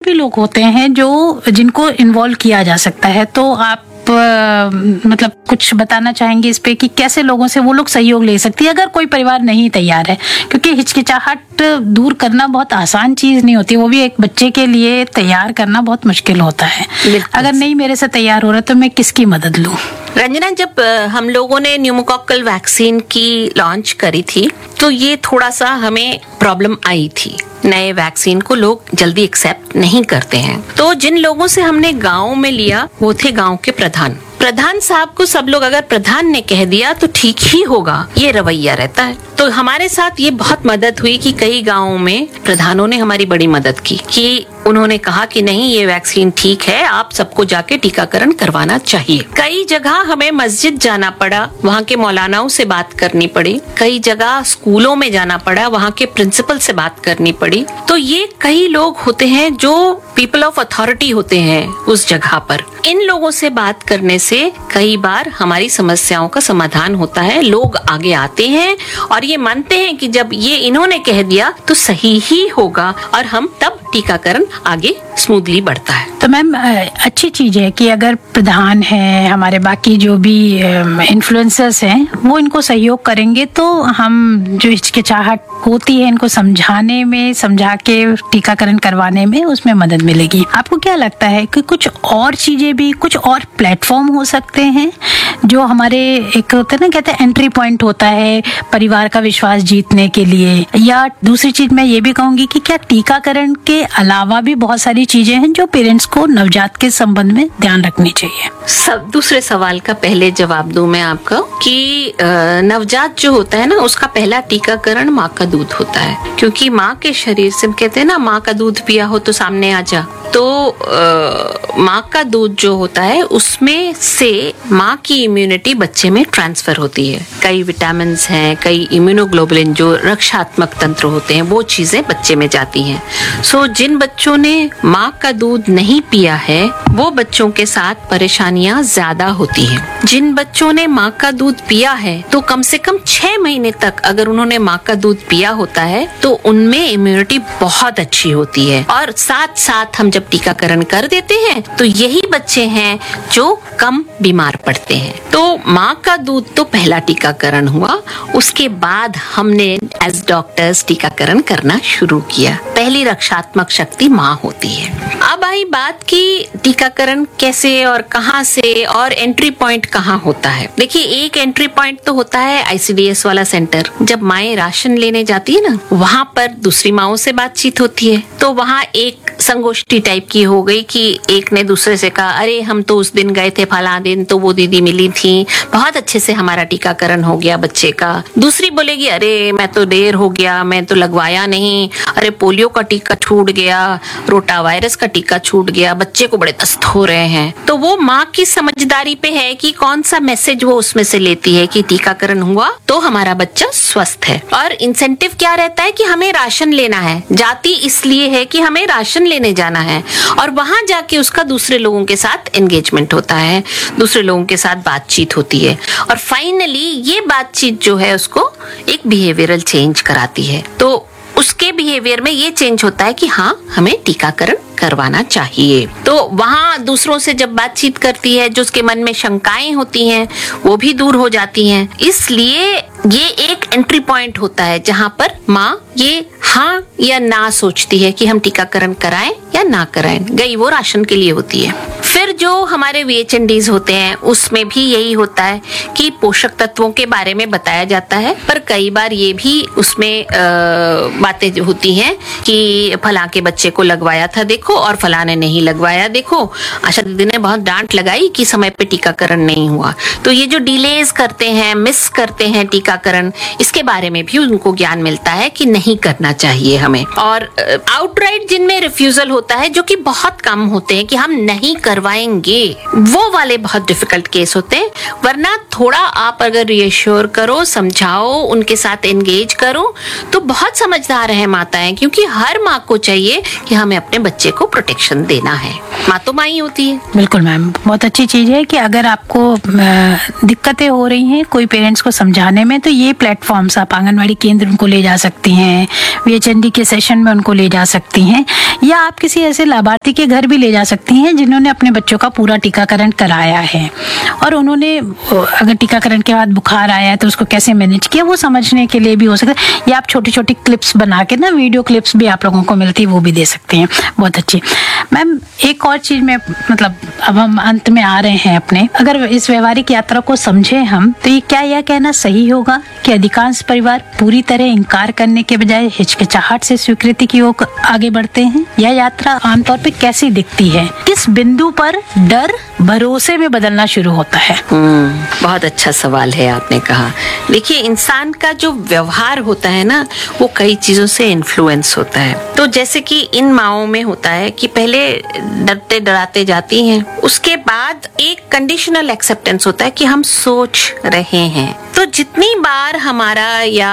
भी लोग होते हैं जो जिनको इन्वॉल्व किया जा सकता है, तो आप मतलब कुछ बताना चाहेंगे इस पे कि कैसे लोगों से वो लोग सहयोग ले सकती है अगर कोई परिवार नहीं तैयार है? क्योंकि हिचकिचाहट दूर करना बहुत आसान चीज नहीं होती, वो भी एक बच्चे के लिए तैयार करना बहुत मुश्किल होता है। अगर नहीं मेरे से तैयार हो रहा तो मैं किसकी मदद लूं? रंजना, जब हम लोगों ने न्यूमोकॉकल वैक्सीन की लॉन्च करी थी तो ये थोड़ा सा हमें प्रॉब्लम आई थी। नए वैक्सीन को लोग जल्दी एक्सेप्ट नहीं करते हैं। तो जिन लोगों से हमने गांव में लिया वो थे गांव के प्रधान साहब को सब लोग, अगर प्रधान ने कह दिया तो ठीक ही होगा, ये रवैया रहता है। तो हमारे साथ ये बहुत मदद हुई कि कई गांवों में प्रधानों ने हमारी बड़ी मदद की कि उन्होंने कहा कि नहीं, ये वैक्सीन ठीक है, आप सबको जाके टीकाकरण करवाना चाहिए। कई जगह हमें मस्जिद जाना पड़ा, वहाँ के मौलानाओं से बात करनी पड़ी। कई जगह स्कूलों में जाना पड़ा, वहाँ के प्रिंसिपल से बात करनी पड़ी। तो ये कई लोग होते हैं जो पीपल ऑफ अथॉरिटी होते हैं उस जगह पर। इन लोगों से बात करने से कई बार हमारी समस्याओं का समाधान होता है। लोग आगे आते हैं और ये मानते हैं कि जब ये इन्होंने कह दिया तो सही ही होगा, और हम तब टीकाकरण आगे स्मूथली बढ़ता है। तो मैम अच्छी चीज है कि अगर प्रधान है, हमारे बाकी जो भी इन्फ्लुएंसर्स हैं, वो इनको सहयोग करेंगे तो हम जो हिचकिचाहट होती है इनको समझाने में, समझा के टीकाकरण करवाने में उसमें मदद मिलेगी। आपको क्या लगता है कि कुछ और चीजें भी, कुछ और प्लेटफॉर्म हो सकते हैं जो हमारे एक होता है ना, कहते हैं एंट्री पॉइंट होता है परिवार का विश्वास जीतने के लिए? या दूसरी चीज मैं ये भी कहूंगी कि क्या टीकाकरण के अलावा भी बहुत सारी चीजें हैं जो पेरेंट्स को नवजात के संबंध में ध्यान रखनी चाहिए? दूसरे सवाल का पहले जवाब दूं मैं आपको कि नवजात जो होता है ना, उसका पहला टीकाकरण माँ का दूध होता है। क्योंकि माँ के शरीर से, कहते हैं ना, माँ का दूध पिया हो तो सामने आ जा। तो माँ का दूध जो होता है उसमें से माँ की इम्यूनिटी बच्चे में ट्रांसफर होती है। कई विटामिन हैं, कई इम्यूनोग्लोबुलिन जो रक्षात्मक तंत्र होते हैं, वो चीजें बच्चे में जाती हैं। सो जिन बच्चों ने माँ का दूध नहीं पिया है वो बच्चों के साथ परेशानियां ज्यादा होती हैं। जिन बच्चों ने माँ का दूध पिया है तो कम से कम 6 महीने तक अगर उन्होंने माँ का दूध पिया होता है तो उनमें इम्यूनिटी बहुत अच्छी होती है। और साथ साथ हम जब टीकाकरण कर देते हैं तो यही बच्चे हैं जो कम बीमार पड़ते हैं। तो माँ का दूध तो पहला टीकाकरण हुआ, उसके बाद हमने एज डॉक्टर्स टीकाकरण करना शुरू किया। पहली रक्षात्मक शक्ति माँ होती है। अब आई बात की टीकाकरण कैसे और कहाँ से और एंट्री पॉइंट कहाँ होता है। देखिए, एक एंट्री पॉइंट तो होता है ICDS वाला सेंटर। जब माएँ राशन लेने जाती है ना, वहाँ पर दूसरी माओं से बातचीत होती है। तो वहाँ एक संगोष्ठी टाइप की हो गई कि एक ने दूसरे से कहा, अरे हम तो उस दिन गए थे, फला दिन तो वो दीदी मिली थी, बहुत अच्छे से हमारा टीकाकरण हो गया बच्चे का। दूसरी बोलेगी, अरे मैं तो देर हो गया, मैं तो लगवाया नहीं, अरे पोलियो का टीका छूट गया, रोटा वायरस का टीका छूट गया, बच्चे को बड़े दस्त हो रहे हैं। तो वो माँ की समझदारी पे है कि कौन सा मैसेज वो उसमें से लेती है कि टीकाकरण हुआ तो हमारा बच्चा स्वस्थ है। और इंसेंटिव क्या रहता है कि हमें राशन लेना है, जाती इसलिए है कि हमें राशन लेने जाना है, और वहां जाके उसका दूसरे लोगों के साथ एंगेजमेंट होता है, दूसरे लोगों के साथ बातचीत होती है, और फाइनली ये बातचीत जो है उसको एक बिहेवियरल चेंज कराती है। तो उसके बिहेवियर में ये चेंज होता है कि हाँ, हमें टीकाकरण करवाना चाहिए। तो वहाँ दूसरों से जब बातचीत करती है, जो उसके मन में शंकाएं होती हैं वो भी दूर हो जाती हैं। इसलिए ये एक एंट्री पॉइंट होता है जहाँ पर माँ ये हाँ या ना सोचती है कि हम टीकाकरण कराएं या ना कराएं। गई वो राशन के लिए होती है। फिर जो हमारे VHNDs होते हैं उसमें भी यही होता है कि पोषक तत्वों के बारे में बताया जाता है, पर कई बार ये भी उसमें बातें होती हैं कि फला के बच्चे को लगवाया था देखो और फला ने नहीं लगवाया देखो। आशा दीदी ने बहुत डांट लगाई कि समय पे टीकाकरण नहीं हुआ। तो ये जो डिलेज करते हैं, मिस करते हैं टीकाकरण, इसके बारे में भी उनको ज्ञान मिलता है कि नहीं करना चाहिए हमें। और आउटराइट जिनमें रिफ्यूजल होता है, जो कि बहुत कम होते हैं कि हम नहीं करवाएंगे लगवाएंगे, वो वाले बहुत डिफिकल्ट केस होते हैं। वरना थोड़ा आप अगर रिएश्योर करो, समझाओ, उनके साथ एंगेज करो तो बहुत समझदार है माताएं, क्योंकि हर माँ को चाहिए कि हमें अपने बच्चे को प्रोटेक्शन देना है। माँ तो माँ ही होती है। बिल्कुल मैम, बहुत अच्छी चीज है कि अगर आपको दिक्कतें हो रही हैं कोई पेरेंट्स को समझाने में, तो ये प्लेटफॉर्म्स आप आंगनवाड़ी केंद्र उनको ले जा सकती हैं, VHND के सेशन में उनको ले जा सकती हैं, या आप किसी ऐसे लाभार्थी के घर भी ले जा सकती हैं जिन्होंने अपने बच्चों का पूरा टीकाकरण कराया है और उन्होंने अगर टीकाकरण के बाद बुखार आया है तो उसको कैसे मैनेज किया वो समझने के लिए भी हो सकता है। या आप छोटी छोटी क्लिप्स बना के ना, वीडियो क्लिप्स भी आप लोगों को मिलती है, वो भी दे सकते हैं। बहुत अच्छी मैम। एक और चीज में मतलब अब हम अंत में आ रहे हैं अपने, अगर इस व्यवहारिक यात्रा को समझे हम तो ये क्या यह कहना सही होगा कि अधिकांश परिवार पूरी तरह इनकार करने के बजाय हिचकिचाहट से स्वीकृति की ओर आगे बढ़ते हैं? यह यात्रा आमतौर पे कैसी दिखती है? किस बिंदु पर डर भरोसे में बदलना शुरू होता है? बहुत अच्छा सवाल है आपने कहा। देखिए, इंसान का जो व्यवहार होता है ना, वो कई चीजों से इन्फ्लुएंस होता है। तो जैसे कि इन माओं में होता है कि पहले डरते डराते जाती हैं, उसके बाद एक कंडीशनल एक्सेप्टेंस होता है कि हम सोच रहे हैं। तो जितनी बार हमारा या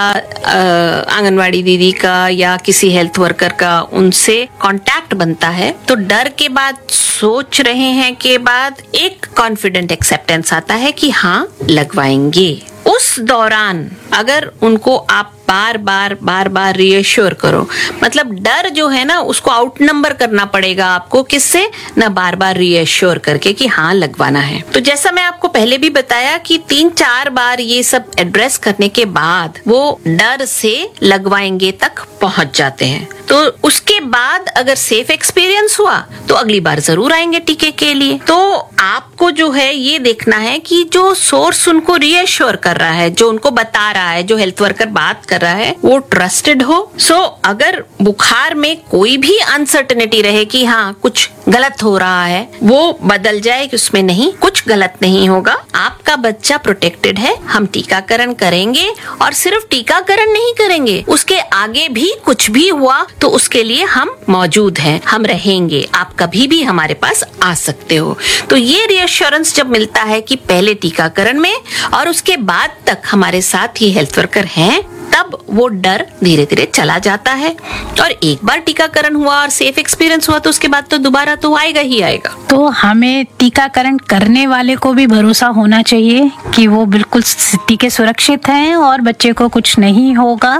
आंगनवाड़ी दीदी का या किसी हेल्थ वर्कर का उनसे कांटेक्ट बनता है, तो डर के बाद, सोच रहे हैं के बाद एक कॉन्फिडेंट एक्सेप्टेंस आता है कि हाँ लगवाएंगे। उस दौरान अगर उनको आप बार बार रीएश्योर करो, मतलब डर जो है ना उसको आउट नंबर करना पड़ेगा आपको, किससे ना, बार बार रीएश्योर करके कि हाँ लगवाना है। तो जैसा मैं आपको पहले भी बताया कि 3-4 बार ये सब एड्रेस करने के बाद वो डर से लगवाएंगे तक पहुंच जाते हैं। तो उसके बाद अगर सेफ एक्सपीरियंस हुआ तो अगली बार जरूर आएंगे टीके के लिए। तो आपको जो है ये देखना है कि जो सोर्स उनको रीएश्योर कर रहा है, जो उनको बता रहा है, जो हेल्थ वर्कर बात कर रहा है, वो ट्रस्टेड हो। सो अगर बुखार में कोई भी अनसर्टेनिटी रहे कि हाँ कुछ गलत हो रहा है, वो बदल जाए कि उसमें नहीं, कुछ गलत नहीं होगा, आपका बच्चा प्रोटेक्टेड है, हम टीकाकरण करेंगे और सिर्फ टीकाकरण नहीं करेंगे, उसके आगे भी कुछ भी हुआ तो उसके लिए हम मौजूद हैं, हम रहेंगे, आप कभी भी हमारे पास आ सकते हो। तो ये रिएश्योरेंस जब मिलता है कि पहले टीकाकरण में और उसके बाद तक हमारे साथ ये हेल्थ वर्कर हैं, तब वो डर धीरे धीरे चला जाता है। और एक बार टीकाकरण हुआ और सेफ एक्सपीरियंस हुआ तो उसके बाद तो दोबारा तो आएगा ही आएगा। तो हमें टीकाकरण करने वाले को भी भरोसा होना चाहिए कि वो बिल्कुल टीके सुरक्षित हैं और बच्चे को कुछ नहीं होगा,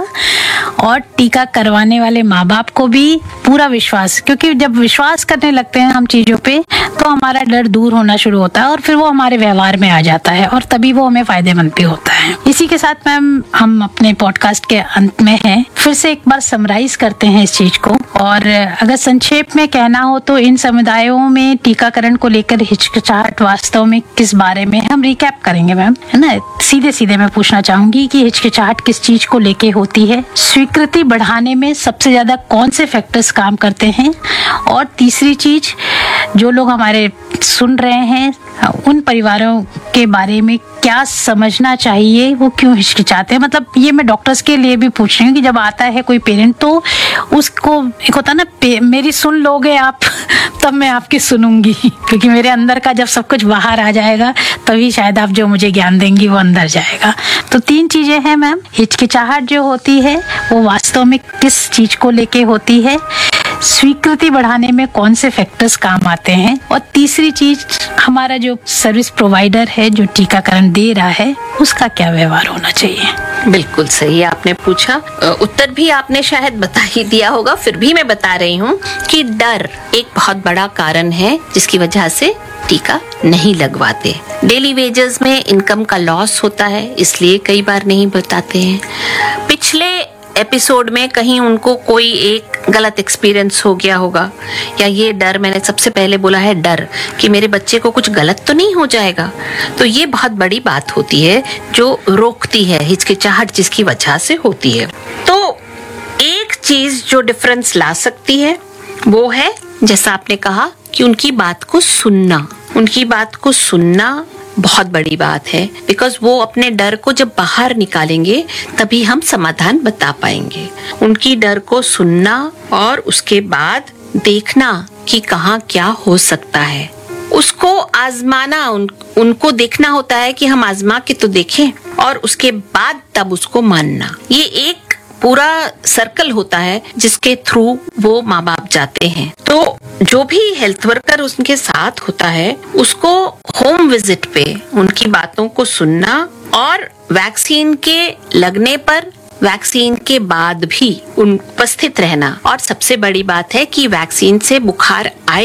और टीका करवाने वाले माँ बाप को भी पूरा विश्वास, क्योंकि जब विश्वास करने लगते हैं हम चीजों पे तो हमारा डर दूर होना शुरू होता है और फिर वो हमारे व्यवहार में आ जाता है और तभी वो हमें फायदेमंद भी होता है। इसी के साथ मैम हम अपने पॉडकास्ट के अंत में हैं, फिर से एक बार समराइज करते हैं इस चीज को, और अगर संक्षेप में कहना हो तो इन समुदायों में टीकाकरण को लेकर हिचकिचाहट वास्तव में किस बारे में, हम रिकैप करेंगे मैम, है ना। सीधे सीधे मैं पूछना चाहूंगी कि हिचकिचाहट किस चीज को लेके होती है, स्वीकृति बढ़ाने में सबसे ज्यादा कौन से फैक्टर्स काम करते हैं, और तीसरी चीज, जो लोग हमारे सुन रहे हैं उन परिवारों के बारे में क्या समझना चाहिए, वो क्यों हिचकिचाते हैं। मतलब ये मैं डॉक्टर्स के लिए भी पूछ रही हूँ कि जब आता है कोई पेरेंट तो उसको एक होता है ना, मेरी सुन लोगे आप तब मैं आपकी सुनूंगी, क्योंकि मेरे अंदर का जब सब कुछ बाहर आ जाएगा तभी शायद आप जो मुझे ज्ञान देंगी वो अंदर जाएगा। तो 3 चीजें हैं मैम, हिचकिचाहट जो होती है वो वास्तव में किस चीज को लेके होती है, स्वीकृति बढ़ाने में कौन से फैक्टर्स काम आते हैं, और तीसरी चीज, हमारा जो सर्विस प्रोवाइडर है जो टीकाकरण दे रहा है उसका क्या व्यवहार होना चाहिए। बिल्कुल सही आपने पूछा, उत्तर भी आपने शायद बता ही दिया होगा, फिर भी मैं बता रही हूँ कि डर एक बहुत बड़ा कारण है जिसकी वजह से टीका नहीं लगवाते। डेली वेजेस में इनकम का लॉस होता है, इसलिए कई बार नहीं बताते हैं। पिछले एपिसोड में कहीं उनको कोई एक गलत एक्सपीरियंस हो गया होगा, या ये डर, मैंने सबसे पहले बोला है डर, कि मेरे बच्चे को कुछ गलत तो नहीं हो जाएगा, तो ये बहुत बड़ी बात होती है जो रोकती है हिचकिचाहट जिसकी वजह से होती है। तो एक चीज जो डिफरेंस ला सकती है वो है, जैसा आपने कहा, कि उनकी बात को सुनना। उनकी बात को सुनना बहुत बड़ी बात है, बिकॉज वो अपने डर को जब बाहर निकालेंगे तभी हम समाधान बता पाएंगे। उनकी डर को सुनना और उसके बाद देखना कि कहाँ क्या हो सकता है, उसको आजमाना, उनको देखना होता है कि हम आजमा के तो देखें, और उसके बाद तब उसको मानना। ये एक पूरा सर्कल होता है जिसके थ्रू वो माँ बाप जाते हैं। तो जो भी हेल्थ वर्कर उनके साथ होता है उसको होम विजिट पे उनकी बातों को सुनना, और वैक्सीन के लगने पर, वैक्सीन के बाद भी उपस्थित रहना। और सबसे बड़ी बात है कि वैक्सीन से बुखार आए